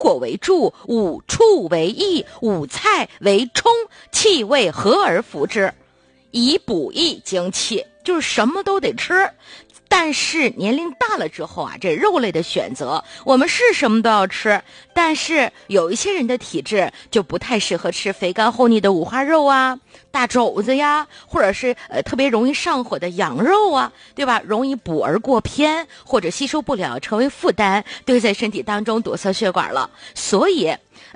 果为助，五畜为益，五菜为充，气味和而服之，以补益精气，就是什么都得吃。但是年龄大了之后啊，这肉类的选择，我们是什么都要吃，但是有一些人的体质就不太适合吃肥甘厚腻的五花肉啊、大肘子呀，或者是特别容易上火的羊肉啊，对吧？容易补而过偏，或者吸收不了，成为负担，堆在身体当中堵塞血管了。所以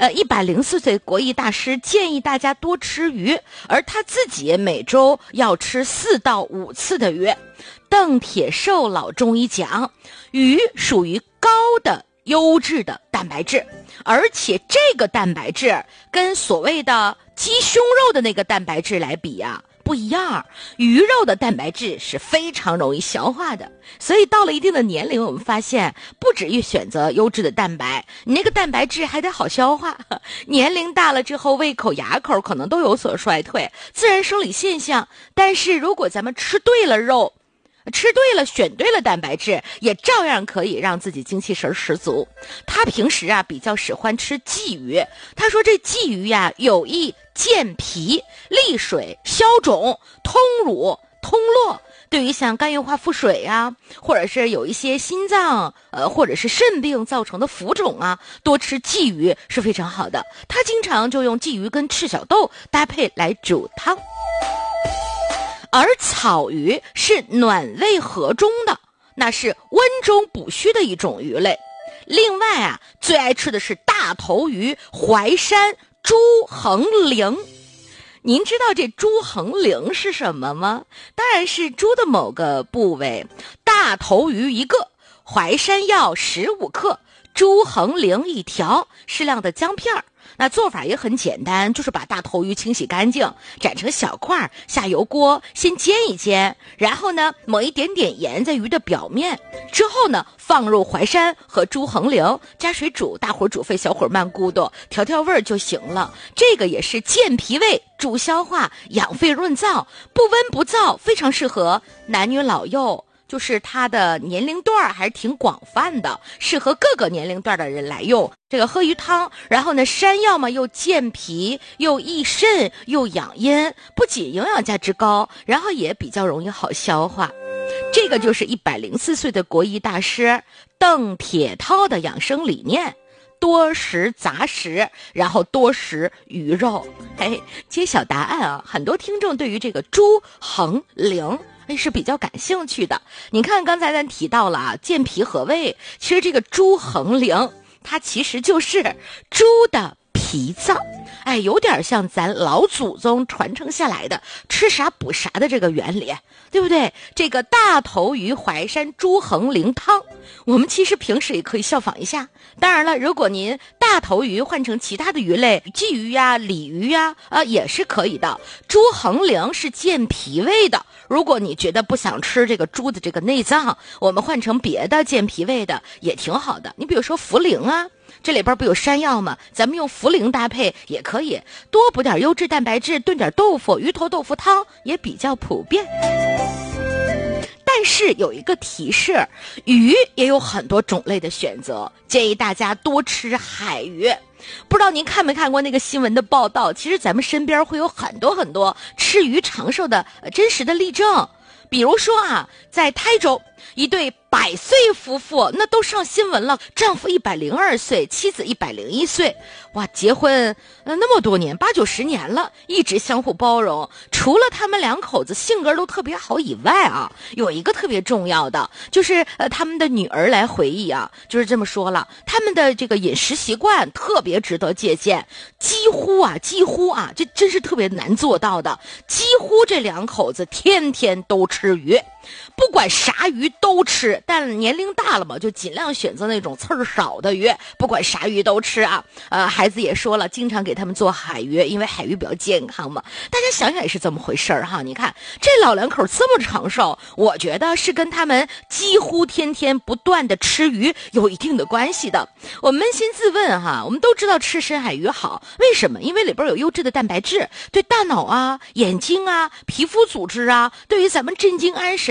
104岁国医大师建议大家多吃鱼，而他自己每周要吃4到5次的鱼。邓铁寿老中医讲，鱼属于高的优质的蛋白质，而且这个蛋白质跟所谓的鸡胸肉的那个蛋白质来比啊，不一样。鱼肉的蛋白质是非常容易消化的，所以到了一定的年龄，我们发现不止于选择优质的蛋白，你那个蛋白质还得好消化。年龄大了之后，胃口牙口可能都有所衰退，自然生理现象。但是如果咱们吃对了肉，吃对了，选对了蛋白质，也照样可以让自己精气神十足。他平时啊比较喜欢吃鲫鱼，他说这鲫鱼呀有益健脾、利水、消肿、通乳、通络。对于像肝硬化腹水呀，或者是有一些心脏或者是肾病造成的浮肿啊，多吃鲫鱼是非常好的。他经常就用鲫鱼跟赤小豆搭配来煮汤。而草鱼是暖胃和中的，那是温中补虚的一种鱼类。另外啊，最爱吃的是大头鱼、淮山、猪横鳞。您知道这猪横鳞是什么吗？当然是猪的某个部位。大头鱼1个，淮山药15克，猪横鳞1条，适量的姜片儿。那做法也很简单，就是把大头鱼清洗干净，斩成小块，下油锅先煎一煎，然后呢抹一点点盐在鱼的表面，之后呢放入淮山和猪横鳞，加水煮，大火煮沸，小火慢咕嘟，调味儿就行了。这个也是健脾胃、助消化、养肺润燥，不温不燥，非常适合男女老幼。就是它的年龄段还是挺广泛的，适合各个年龄段的人来用。这个喝鱼汤，然后呢，山药嘛又健脾又益肾又养阴，不仅营养价值高，然后也比较容易好消化。这个就是104岁的国医大师邓铁涛的养生理念。多食杂食，然后多食鱼肉。揭晓答案啊！很多听众对于这个猪横鳞是比较感兴趣的。你看刚才咱提到了啊，健脾和胃，其实这个猪横鳞它其实就是猪的脾脏，有点像咱老祖宗传承下来的吃啥补啥的这个原理，对不对？这个大头鱼淮山猪横鳞汤，我们其实平时也可以效仿一下。当然了，如果您大头鱼换成其他的鱼类，鲫鱼呀、鲤鱼呀，也是可以的。猪横鳞是健脾胃的，如果你觉得不想吃这个猪的这个内脏，我们换成别的健脾胃的也挺好的。你比如说茯苓啊，这里边不有山药吗？咱们用茯苓搭配也可以，多补点优质蛋白质，炖点豆腐，鱼头豆腐汤也比较普遍。但是有一个提示，鱼也有很多种类的选择，建议大家多吃海鱼。不知道您看没看过那个新闻的报道，其实咱们身边会有很多吃鱼长寿的真实的例证。比如说啊，在台州一对100岁夫妇，那都上新闻了，丈夫102岁，妻子101岁，哇，结婚那么多年，8、90年了，一直相互包容。除了他们两口子性格都特别好以外啊，有一个特别重要的，就是他们的女儿来回忆啊，就是这么说了，他们的这个饮食习惯特别值得借鉴，几乎啊，这真是特别难做到的，几乎这两口子天天都吃鱼。不管啥鱼都吃，但年龄大了嘛，就尽量选择那种刺儿少的鱼，不管啥鱼都吃啊。孩子也说了，经常给他们做海鱼，因为海鱼比较健康嘛。大家想想也是这么回事儿哈。你看这老两口这么长寿，我觉得是跟他们几乎天天不断的吃鱼有一定的关系的。我扪心自问哈，我们都知道吃深海鱼好，为什么？因为里边有优质的蛋白质，对大脑啊、眼睛啊、皮肤组织啊，对于咱们镇静安神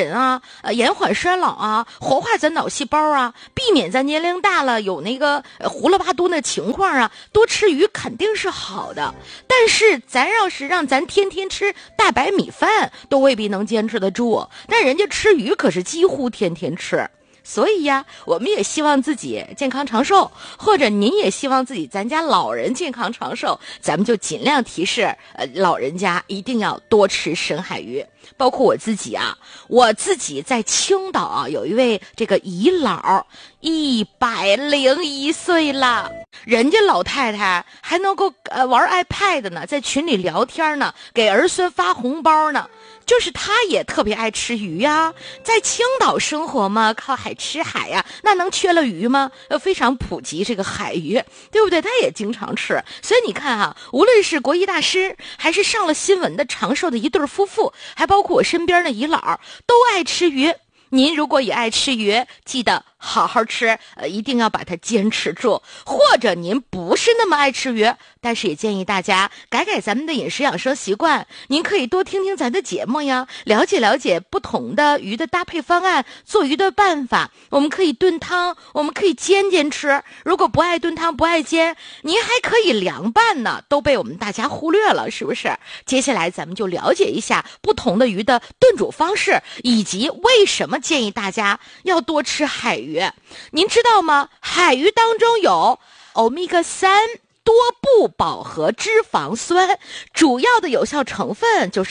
人啊，延缓衰老啊，活化咱脑细胞啊，避免咱年龄大了有那个胡了巴多的情况啊，多吃鱼肯定是好的。但是咱要是让咱天天吃大白米饭，都未必能坚持得住。但人家吃鱼可是几乎天天吃。所以呀，我们也希望自己健康长寿，或者您也希望自己咱家老人健康长寿，咱们就尽量提示老人家一定要多吃深海鱼。包括我自己啊，我自己在青岛啊，有一位这个姨姥，101岁了，人家老太太还能够玩 iPad 呢，在群里聊天呢，给儿孙发红包呢。就是他也特别爱吃鱼呀，在青岛生活嘛，靠海吃海呀，那能缺了鱼吗？非常普及这个海鱼，对不对？他也经常吃。所以你看哈，无论是国医大师，还是上了新闻的长寿的一对夫妇，还包括我身边的姨姥，都爱吃鱼。您如果也爱吃鱼，记得好好吃，一定要把它坚持住。或者您不是那么爱吃鱼，但是也建议大家改改咱们的饮食养生习惯。您可以多听听咱的节目呀，了解了解不同的鱼的搭配方案，做鱼的办法。我们可以炖汤，我们可以煎吃。如果不爱炖汤，不爱煎，您还可以凉拌呢，都被我们大家忽略了，是不是？接下来咱们就了解一下不同的鱼的炖煮方式，以及为什么建议大家要多吃海鱼。您知道吗？海鱼当中有欧米伽3多不饱和脂肪酸，主要的有效成分就是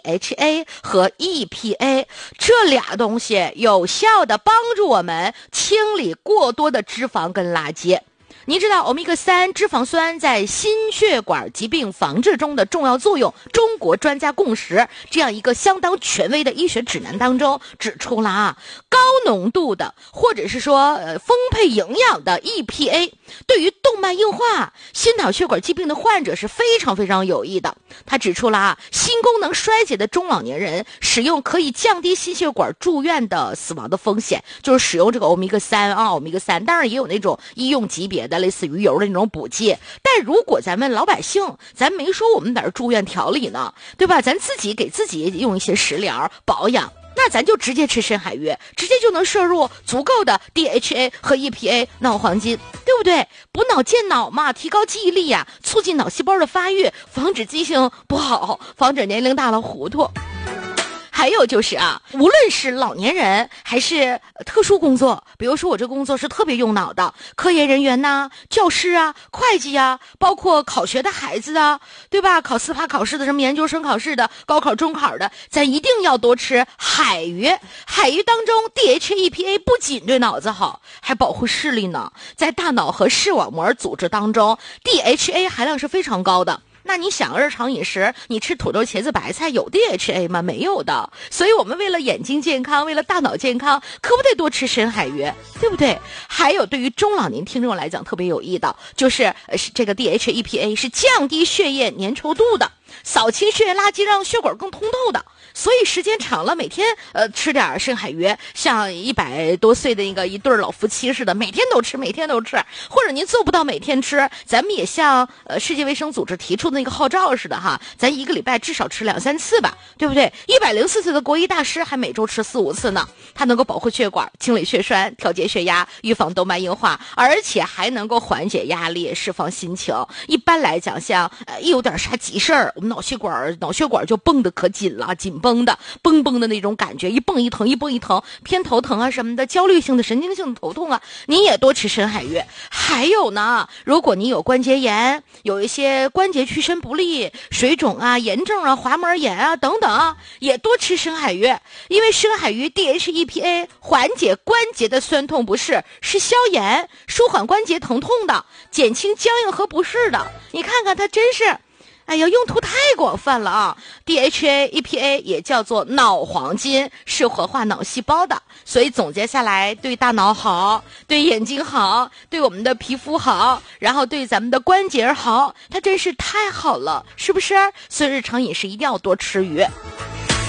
DHA 和 EPA， 这俩东西有效的帮助我们清理过多的脂肪跟垃圾。您知道欧米伽3脂肪酸在心血管疾病防治中的重要作用，中国专家共识这样一个相当权威的医学指南当中指出了啊，高浓度的或者是说丰沛营养的 EPA 对于动脉硬化、心脑血管疾病的患者是非常非常有益的。他指出了啊，心功能衰竭的中老年人使用可以降低心血管住院的死亡的风险，就是使用这个欧米伽3啊，欧米伽3当然也有那种医用级别的类似鱼油的那种补剂，但如果咱们老百姓，咱没说我们哪儿住院调理呢，对吧？咱自己给自己用一些食疗保养，那咱就直接吃深海鱼，直接就能摄入足够的 DHA 和 EPA 脑黄金，对不对？补脑健脑嘛，提高记忆力呀，促进脑细胞的发育，防止记性不好，防止年龄大了糊涂。还有就是啊，无论是老年人还是特殊工作，比如说我这工作是特别用脑的，科研人员呐、教师啊、会计啊，包括考学的孩子啊，对吧？考司法考试的，什么研究生考试的、高考、中考的，咱一定要多吃海鱼。海鱼当中 DHA、EPA 不仅对脑子好，还保护视力呢。在大脑和视网膜组织当中 ，DHA 含量是非常高的。那你想日常饮食，你吃土豆、茄子、白菜有 DHA 吗？没有的。所以我们为了眼睛健康，为了大脑健康，可不得多吃深海鱼，对不对？还有对于中老年听众来讲特别有益的，就是这个 DHA、EPA 是降低血液粘稠度的，扫清血液垃圾，让血管更通透的。所以时间长了，每天吃点深海鱼，像100多岁的那个一对老夫妻似的，每天都吃，每天都吃。或者您做不到每天吃，咱们也像世界卫生组织提出的那个号召似的哈，咱一个礼拜至少吃2-3次吧，对不对？104岁的国医大师还每周吃4-5次呢，它能够保护血管、清理血栓、调节血压、预防动脉硬化，而且还能够缓解压力、释放心情。一般来讲，像一有点啥急事儿，我们脑血管就绷得可紧了，紧绷的绷绷的那种感觉，一蹦一疼，一蹦一疼，偏头疼啊什么的，焦虑性的、神经性的头痛啊，您也多吃深海鱼。还有呢，如果您有关节炎，有一些关节屈伸不利、水肿啊、炎症啊、滑膜炎啊等等啊，也多吃深海鱼。因为深海鱼 DHA、EPA 缓解关节的酸痛不适，是消炎、舒缓关节疼痛的，减轻僵硬和不适的。你看看它真是哎呀，用途太广泛了啊 ！DHA、EPA 也叫做脑黄金，是活化脑细胞的，所以总结下来，对大脑好，对眼睛好，对我们的皮肤好，然后对咱们的关节好，它真是太好了，是不是？所以日常饮食一定要多吃鱼。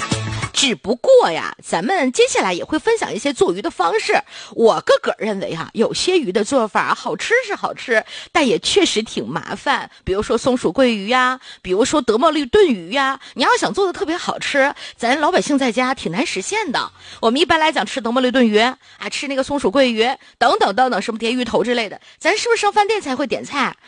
只不过呀，咱们接下来也会分享一些做鱼的方式。我个认为有些鱼的做法好吃是好吃，但也确实挺麻烦。比如说松鼠桂鱼呀，比如说德莫利炖鱼呀，你要想做的特别好吃，咱老百姓在家挺难实现的。我们一般来讲吃德莫利炖鱼啊，吃那个松鼠桂鱼等等等等，什么蝶鱼头之类的，咱是不是上饭店才会点菜？